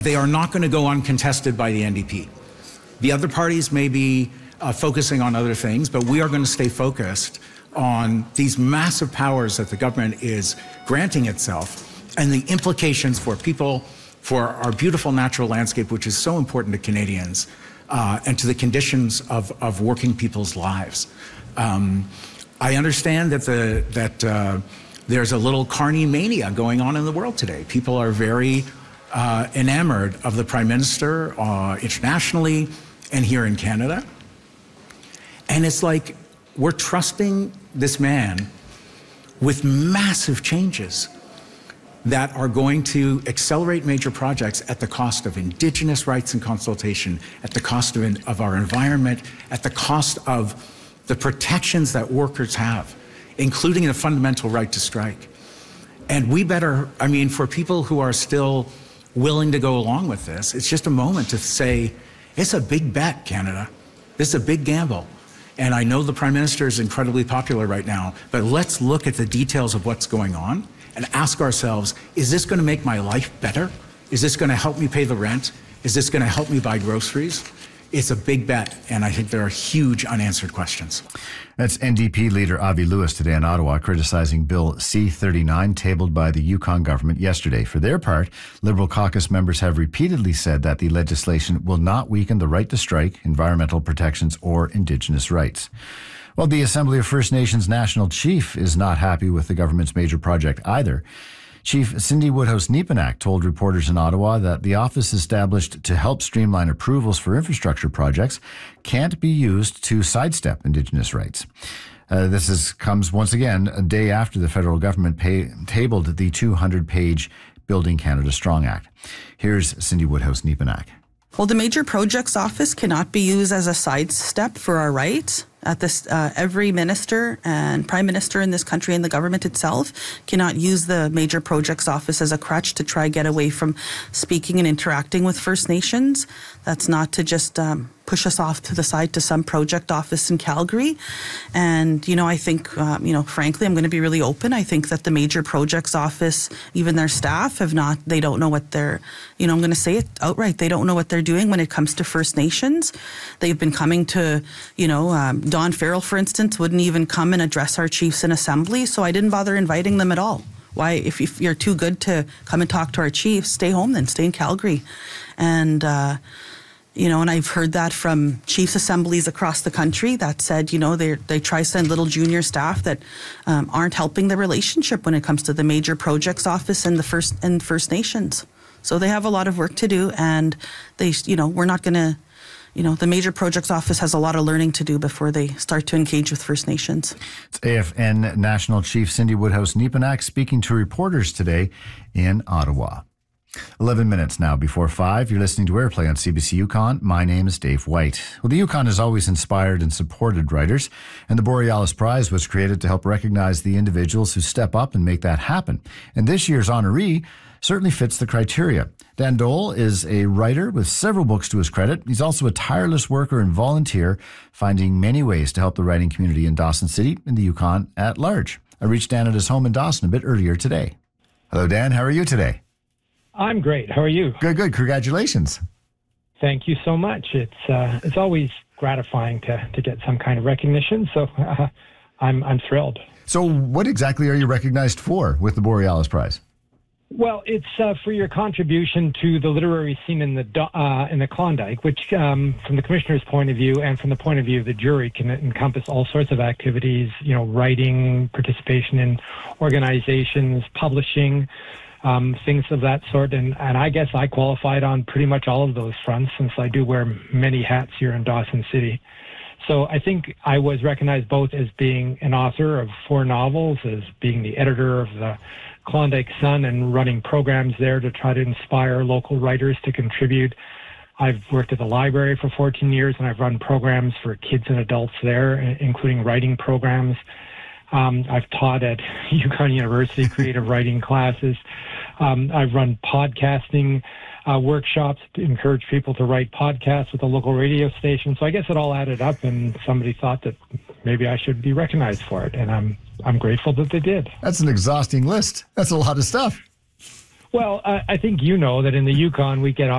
They are not going to go uncontested by the NDP. The other parties may be focusing on other things, but we are going to stay focused on these massive powers that the government is granting itself and the implications for people, for our beautiful natural landscape, which is so important to Canadians, and to the conditions of working people's lives. I understand that there's a little carny mania going on in the world today. People are very enamored of the Prime Minister internationally and here in Canada. And it's like we're trusting this man with massive changes that are going to accelerate major projects at the cost of Indigenous rights and consultation, at the cost of our environment, at the cost of the protections that workers have, including the fundamental right to strike. And we better, for people who are still willing to go along with this, it's just a moment to say, it's a big bet, Canada. This is a big gamble. And I know the Prime Minister is incredibly popular right now, but let's look at the details of what's going on and ask ourselves, is this going to make my life better? Is this going to help me pay the rent? Is this going to help me buy groceries? It's a big bet, and I think there are huge unanswered questions. That's NDP leader Avi Lewis today in Ottawa, criticizing Bill C-39 tabled by the Yukon government yesterday. For their part, Liberal caucus members have repeatedly said that the legislation will not weaken the right to strike, environmental protections, or Indigenous rights. Well, the Assembly of First Nations National Chief is not happy with the government's major project either. Chief Cindy Woodhouse-Nepenak told reporters in Ottawa that the office established to help streamline approvals for infrastructure projects can't be used to sidestep Indigenous rights. This comes once again a day after the federal government tabled the 200-page Building Canada Strong Act. Here's Cindy Woodhouse-Nepenak. Well, the Major Projects Office cannot be used as a sidestep for our rights. At this, every minister and prime minister in this country and the government itself cannot use the Major Projects Office as a crutch to try get away from speaking and interacting with First Nations. That's not to just push us off to the side to some project office in Calgary. And, I think, frankly, I'm going to be really open. I think that the Major Projects Office, even their staff they don't know what they're, I'm going to say it outright. They don't know what they're doing when it comes to First Nations. They've been coming to, Don Farrell, for instance, wouldn't even come and address our chiefs in assembly, so I didn't bother inviting them at all. Why, if you're too good to come and talk to our chiefs, stay home then, stay in Calgary. And, and I've heard that from chiefs assemblies across the country that said, they try to send little junior staff that aren't helping the relationship when it comes to the Major Projects Office and the First Nations. So they have a lot of work to do, and we're not going to, the Major Projects Office has a lot of learning to do before they start to engage with First Nations. It's AFN National Chief Cindy Woodhouse-Nepenak speaking to reporters today in Ottawa. 11 minutes now before 5. You're listening to Airplay on CBC Yukon. My name is Dave White. Well, the Yukon has always inspired and supported writers, and the Borealis Prize was created to help recognize the individuals who step up and make that happen. And this year's honoree certainly fits the criteria. Dan Dole is a writer with several books to his credit. He's also a tireless worker and volunteer, finding many ways to help the writing community in Dawson City and the Yukon at large. I reached Dan at his home in Dawson a bit earlier today. Hello, Dan. How are you today? I'm great. How are you? Good. Congratulations. Thank you so much. It's always gratifying to get some kind of recognition, so I'm thrilled. So what exactly are you recognized for with the Borealis Prize? Well, it's for your contribution to the literary scene in the Klondike, which, from the commissioner's point of view and from the point of view of the jury, can encompass all sorts of activities. Writing, participation in organizations, publishing, things of that sort. And I guess I qualified on pretty much all of those fronts, since I do wear many hats here in Dawson City. So I think I was recognized both as being an author of 4 novels, as being the editor of the Klondike Sun and running programs there to try to inspire local writers to contribute. I've worked at the library for 14 years, and I've run programs for kids and adults there, including writing programs. I've taught at Yukon University creative writing classes. I've run podcasting workshops to encourage people to write podcasts with a local radio station. So I guess it all added up, and somebody thought that maybe I should be recognized for it, and I'm grateful that they did. That's an exhausting list. That's a lot of stuff. Well, I think that in the Yukon we get